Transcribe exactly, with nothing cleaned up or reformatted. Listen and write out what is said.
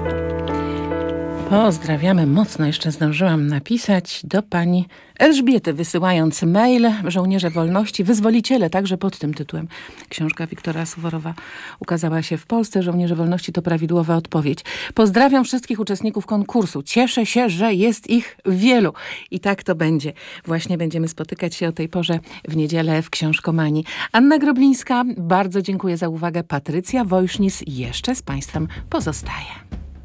Pozdrawiamy mocno. Jeszcze zdążyłam napisać do pani Elżbiety, wysyłając mail. Żołnierze wolności, wyzwoliciele, także pod tym tytułem. Książka Wiktora Suworowa ukazała się w Polsce. Żołnierze wolności to prawidłowa odpowiedź. Pozdrawiam wszystkich uczestników konkursu. Cieszę się, że jest ich wielu. I tak to będzie. Właśnie będziemy spotykać się o tej porze w niedzielę w Książkomanii. Anna Groblińska, bardzo dziękuję za uwagę. Patrycja Wojsznis jeszcze z państwem pozostaje.